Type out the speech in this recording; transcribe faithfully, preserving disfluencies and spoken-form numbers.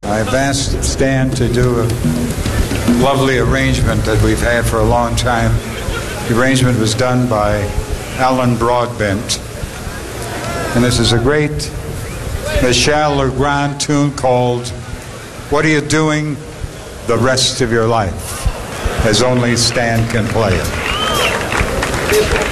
I've asked Stan to do a lovely arrangement that we've had for a long time. The arrangement was done by Alan Broadbent. And this is a great Michel Legrand tune called What Are You Doing the Rest of Your Life? As only Stan can play it.